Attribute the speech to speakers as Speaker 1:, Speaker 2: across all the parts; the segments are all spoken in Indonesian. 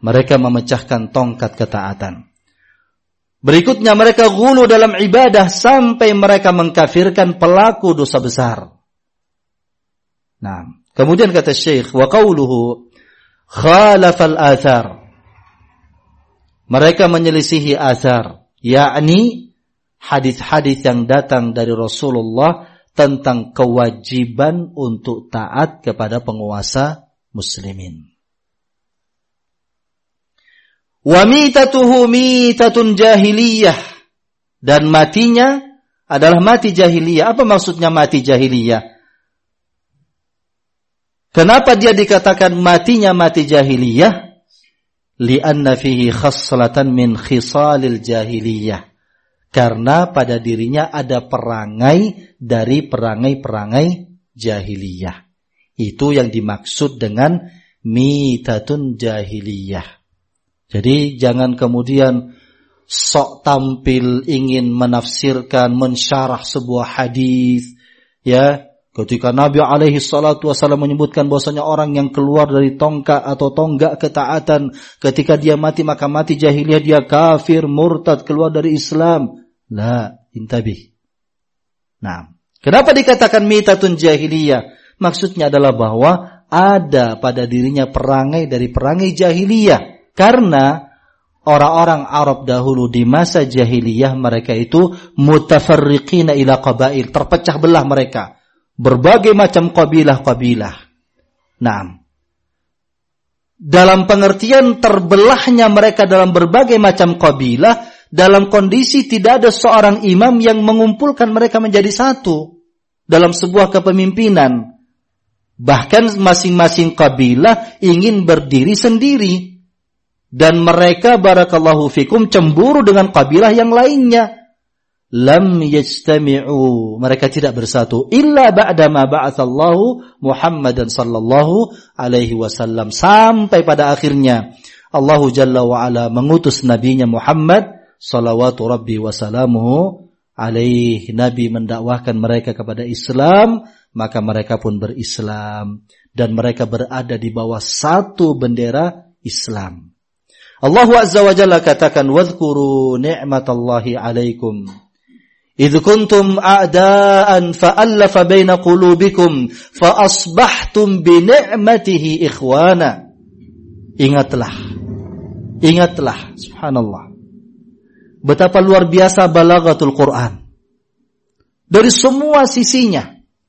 Speaker 1: Mereka memecahkan tongkat ketaatan. Berikutnya mereka ghulu dalam ibadah sampai mereka mengkafirkan pelaku dosa besar. Nah, kemudian kata Syekh, wa qawluhu khalafal athar. Mereka menyelisihi athar, yakni hadis-hadis yang datang dari Rasulullah tentang kewajiban untuk taat kepada penguasa muslimin. Wa mitatuhu mitatun jahiliyah, dan matinya adalah mati jahiliyah. Apa maksudnya mati jahiliyah? Kenapa dia dikatakan matinya mati jahiliyah? Li'anna fihi khaslatan min khisalil jahiliyah. Karena pada dirinya ada perangai dari perangai-perangai jahiliyah. Itu yang dimaksud dengan mitatun jahiliyah. Jadi jangan kemudian sok tampil ingin menafsirkan, mensyarah sebuah hadis, ya. Ketika Nabi alaihi salatu wasallam menyebutkan bahwasanya orang yang keluar dari tongkat atau tonggak ketaatan, ketika dia mati maka mati jahiliyah, dia kafir, murtad, keluar dari Islam. La, intabih. Nah, kenapa dikatakan mitatun jahiliyah? Maksudnya adalah bahwa ada pada dirinya perangai dari perangai jahiliyah. Karena orang-orang Arab dahulu di masa jahiliyah mereka itu mutafarriqina ila qabail, terpecah belah mereka. Berbagai macam kabilah-kabilah. Nah, dalam pengertian terbelahnya mereka dalam berbagai macam kabilah, dalam kondisi tidak ada seorang imam yang mengumpulkan mereka menjadi satu dalam sebuah kepemimpinan. Bahkan masing-masing kabilah ingin berdiri sendiri. Dan mereka barakallahu fikum cemburu dengan kabilah yang lainnya. Lam yajtami'u, mereka tidak bersatu illa ba'dama ba'atsallahu Muhammadan sallallahu alaihi wasallam, sampai pada akhirnya Allah Jalla wa Ala mengutus nabinya Muhammad salawatu rabbi wa salamuhu alaihi. Nabi mendakwahkan mereka kepada Islam, maka mereka pun berislam dan mereka berada di bawah satu bendera Islam. Allah Azza wa Jalla katakan, wadhkuru ni'matallahi alaikum idh kuntum a'daan fa'allafa baina qulubikum fa asbahtum bi ni'matihi ikhwana. Ingatlah, subhanallah, betapa luar biasa balaghatul Quran dari semua sisinya.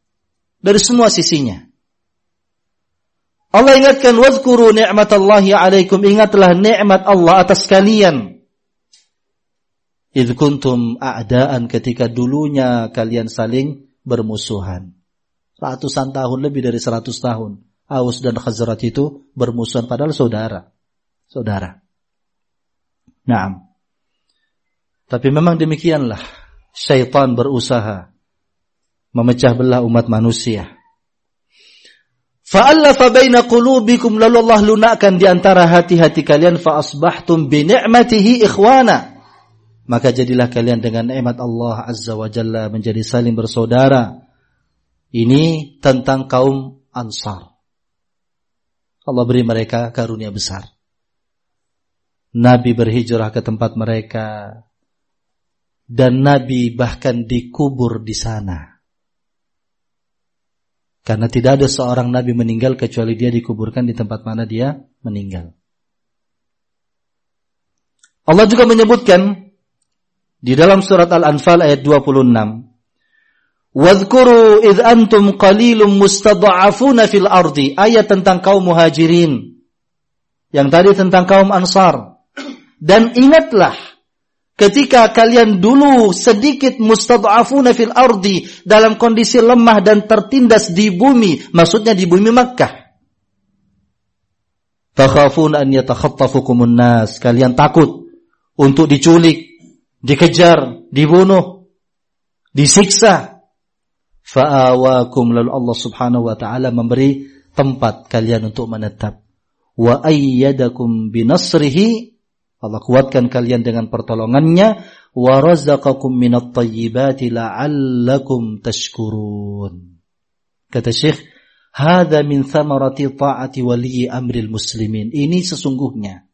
Speaker 1: Allah ingatkan, wadhkuru ni'matallahi alaikum, ingatlah nikmat Allah atas kalian. Idh kuntum a'daan, ketika dulunya kalian saling bermusuhan. Ratusan tahun, lebih dari 100 tahun. Aus dan Khazraj itu bermusuhan padahal saudara. Naam. Tapi memang demikianlah syaitan berusaha memecah belah umat manusia. Fa'allafa baina qulubikum, lalu Allah lunakkan di antara hati-hati kalian, fa asbahtum bi ni'matihi ikhwana, maka jadilah kalian dengan nikmat Allah Azza wa Jalla menjadi saling bersaudara. Ini tentang kaum Ansar. Allah beri mereka karunia besar. Nabi berhijrah ke tempat mereka dan Nabi bahkan dikubur di sana. Karena tidak ada seorang Nabi meninggal kecuali dia dikuburkan di tempat mana dia meninggal. Allah juga menyebutkan di dalam surat Al-Anfal ayat 26. Wadhkuru idh antum qalilum mustada'afuna fil ardi. Ayat tentang kaum muhajirin. Yang tadi tentang kaum Ansar. Dan ingatlah ketika kalian dulu sedikit mustad'afuna fil ardi, dalam kondisi lemah dan tertindas di bumi, maksudnya di bumi Makkah. Takhafun an yatakhattafukumun nas, kalian takut untuk diculik, dikejar, dibunuh, disiksa. Fa'awakum, lalu Allah Subhanahu wa taala memberi tempat kalian untuk menetap. Wa ayyadakum binasrihi, Allah kuatkan kalian dengan pertolongannya. Wa razaqakum minat tayyibati la'allakum tashkurun. Kata Syekh, hadza min thamarati ta'ati wali amril muslimin. Ini sesungguhnya